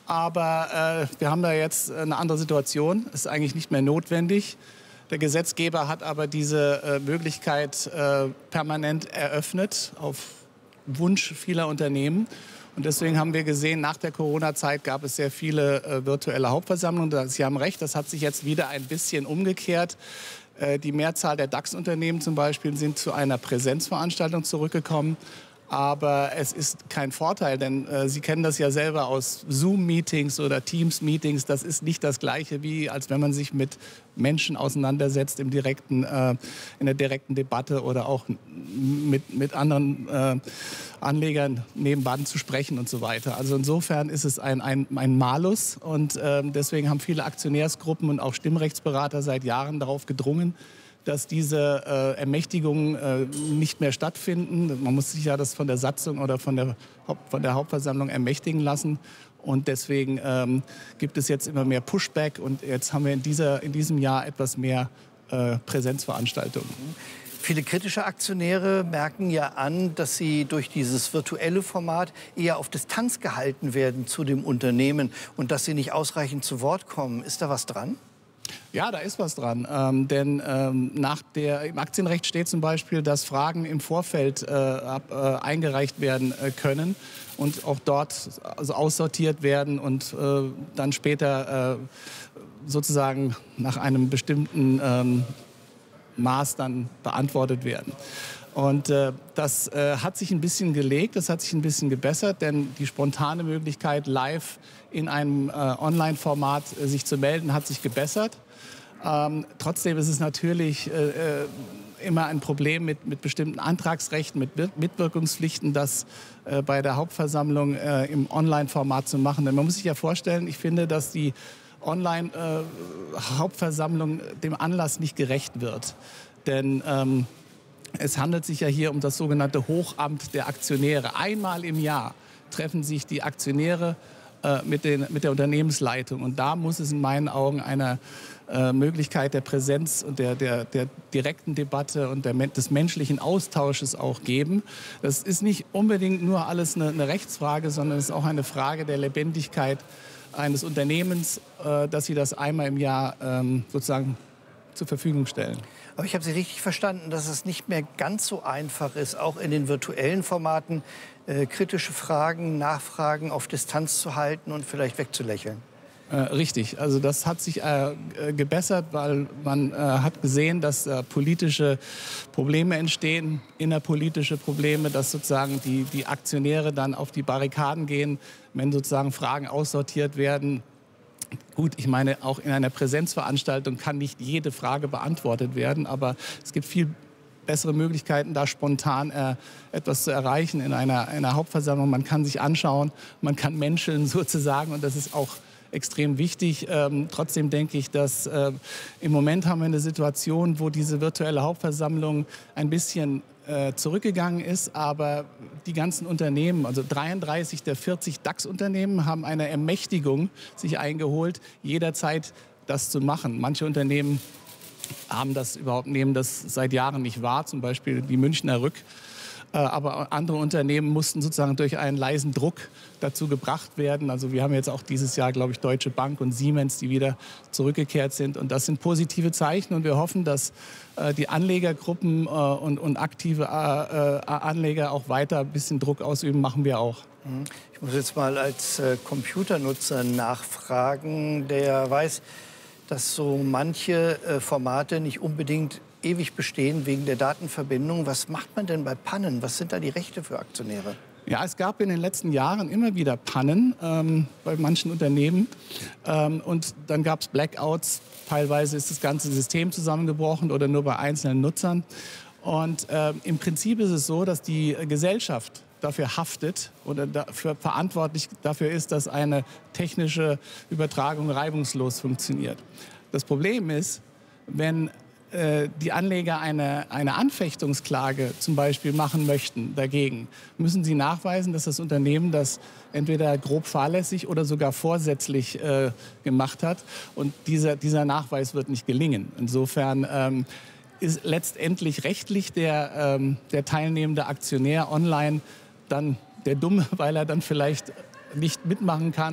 Aber wir haben da jetzt eine andere Situation. Es ist eigentlich nicht mehr notwendig. Der Gesetzgeber hat aber diese Möglichkeit permanent eröffnet auf Wunsch vieler Unternehmen. Und deswegen haben wir gesehen, nach der Corona-Zeit gab es sehr viele virtuelle Hauptversammlungen. Sie haben recht, das hat sich jetzt wieder ein bisschen umgekehrt. Die Mehrzahl der DAX-Unternehmen zum Beispiel sind zu einer Präsenzveranstaltung zurückgekommen. Aber es ist kein Vorteil, denn Sie kennen das ja selber aus Zoom-Meetings oder Teams-Meetings. Das ist nicht das Gleiche, wie als wenn man sich mit Menschen auseinandersetzt in der direkten Debatte oder auch mit anderen Anlegern nebenan zu sprechen und so weiter. Also insofern ist es ein Malus und deswegen haben viele Aktionärsgruppen und auch Stimmrechtsberater seit Jahren darauf gedrungen, dass diese Ermächtigungen nicht mehr stattfinden. Man muss sich ja das von der Satzung oder von der Hauptversammlung ermächtigen lassen. Und deswegen gibt es jetzt immer mehr Pushback. Und jetzt haben wir in diesem Jahr etwas mehr Präsenzveranstaltungen. Viele kritische Aktionäre merken ja an, dass sie durch dieses virtuelle Format eher auf Distanz gehalten werden zu dem Unternehmen und dass sie nicht ausreichend zu Wort kommen. Ist da was dran? Ja, da ist was dran. Denn im Aktienrecht steht zum Beispiel, dass Fragen im Vorfeld eingereicht werden können und auch dort also aussortiert werden und dann später sozusagen nach einem bestimmten Maß dann beantwortet werden. Und das hat sich ein bisschen gelegt, das hat sich ein bisschen gebessert, denn die spontane Möglichkeit, live in einem Online-Format sich zu melden, hat sich gebessert. Trotzdem ist es natürlich immer ein Problem mit bestimmten Antragsrechten, mit Mitwirkungspflichten, das bei der Hauptversammlung im Online-Format zu machen. Denn man muss sich ja vorstellen, ich finde, dass die Online-Hauptversammlung dem Anlass nicht gerecht wird. Denn es handelt sich ja hier um das sogenannte Hochamt der Aktionäre. Einmal im Jahr treffen sich die Aktionäre mit der Unternehmensleitung. Und da muss es in meinen Augen eine Möglichkeit der Präsenz und der direkten Debatte und des menschlichen Austausches auch geben. Das ist nicht unbedingt nur alles eine Rechtsfrage, sondern es ist auch eine Frage der Lebendigkeit eines Unternehmens, dass sie das einmal im Jahr sozusagen zur Verfügung stellen. Aber ich habe Sie richtig verstanden, dass es nicht mehr ganz so einfach ist, auch in den virtuellen Formaten kritische Fragen, Nachfragen auf Distanz zu halten und vielleicht wegzulächeln. Richtig, also das hat sich gebessert, weil man hat gesehen, dass politische Probleme entstehen, innerpolitische Probleme, dass sozusagen die Aktionäre dann auf die Barrikaden gehen, wenn sozusagen Fragen aussortiert werden. Gut, ich meine, auch in einer Präsenzveranstaltung kann nicht jede Frage beantwortet werden, aber es gibt viel bessere Möglichkeiten, da spontan etwas zu erreichen in einer Hauptversammlung. Man kann sich anschauen, man kann menscheln sozusagen und das ist auch extrem wichtig. Trotzdem denke ich, dass im Moment haben wir eine Situation, wo diese virtuelle Hauptversammlung ein bisschen zurückgegangen ist, aber die ganzen Unternehmen, also 33 der 40 DAX-Unternehmen, haben eine Ermächtigung sich eingeholt, jederzeit das zu machen. Manche Unternehmen nehmen das seit Jahren nicht wahr, zum Beispiel die Münchner Rück. Aber andere Unternehmen mussten sozusagen durch einen leisen Druck dazu gebracht werden. Also wir haben jetzt auch dieses Jahr, glaube ich, Deutsche Bank und Siemens, die wieder zurückgekehrt sind. Und das sind positive Zeichen. Und wir hoffen, dass die Anlegergruppen und aktive Anleger auch weiter ein bisschen Druck ausüben, machen wir auch. Ich muss jetzt mal als Computernutzer nachfragen, der weiß, dass so manche Formate nicht unbedingt ewig bestehen wegen der Datenverbindung. Was macht man denn bei Pannen? Was sind da die Rechte für Aktionäre? Ja, es gab in den letzten Jahren immer wieder Pannen bei manchen Unternehmen. Und dann gab es Blackouts. Teilweise ist das ganze System zusammengebrochen oder nur bei einzelnen Nutzern. Und im Prinzip ist es so, dass die Gesellschaft dafür haftet oder dafür verantwortlich dafür ist, dass eine technische Übertragung reibungslos funktioniert. Das Problem ist, wenn die Anleger eine Anfechtungsklage zum Beispiel machen möchten dagegen, müssen sie nachweisen, dass das Unternehmen das entweder grob fahrlässig oder sogar vorsätzlich gemacht hat. Und dieser Nachweis wird nicht gelingen. Insofern ist letztendlich rechtlich der teilnehmende Aktionär online dann der Dumme, weil er dann vielleicht nicht mitmachen kann.